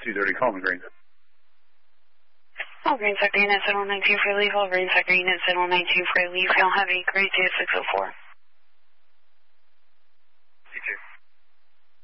230, call me green. All green sector unit 792 for leave. All green sector unit 792 for leave. Y'all have a great day at 604.